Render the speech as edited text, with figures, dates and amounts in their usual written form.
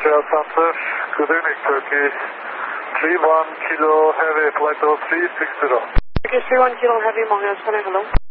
Center, good evening, Turkey. 31 Kilo Heavy, flight 0360. Turkey 31 Kilo Heavy, Mongol 7, hello.